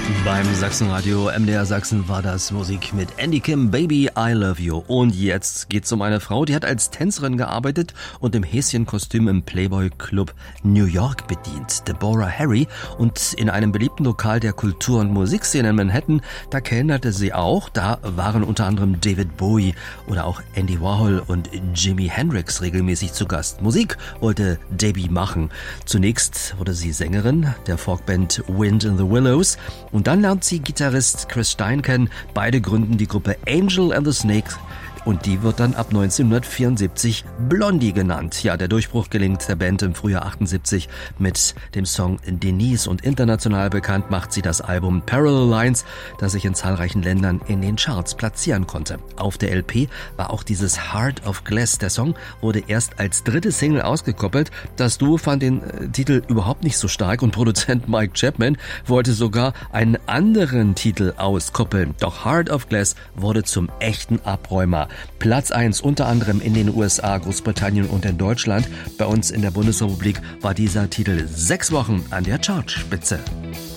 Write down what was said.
Beim Sachsenradio MDR Sachsen war das Musik mit Andy Kim, Baby, I Love You. Und jetzt geht's um eine Frau, die hat als Tänzerin gearbeitet und im Häschenkostüm im Playboy Club New York bedient. Deborah Harry. Und in einem beliebten Lokal der Kultur- und Musikszene in Manhattan, da kellnerte sie auch. Da waren unter anderem David Bowie oder auch Andy Warhol und Jimi Hendrix regelmäßig zu Gast. Musik wollte Debbie machen. Zunächst wurde sie Sängerin der Folkband Wind in the Willows. Und dann lernt sie Gitarrist Chris Stein kennen. Beide gründen die Gruppe Angel and the Snakes. Und die wird dann ab 1974 Blondie genannt. Ja, der Durchbruch gelingt der Band im Frühjahr 78 mit dem Song Denise. Und international bekannt macht sie das Album Parallel Lines, das sich in zahlreichen Ländern in den Charts platzieren konnte. Auf der LP war auch dieses Heart of Glass. Der Song wurde erst als dritte Single ausgekoppelt. Das Duo fand den Titel überhaupt nicht so stark und Produzent Mike Chapman wollte sogar einen anderen Titel auskoppeln. Doch Heart of Glass wurde zum echten Abräumer. Platz 1 unter anderem in den USA, Großbritannien und in Deutschland. Bei uns in der Bundesrepublik war dieser Titel 6 Wochen an der Chartspitze.